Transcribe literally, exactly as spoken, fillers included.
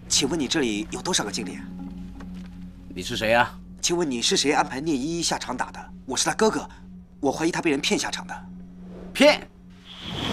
请问你这里有多少个经理？ 你是谁呀？ 请问你是谁安排聂依依下场打的？我是他哥哥，我怀疑他被人骗下场的。 骗？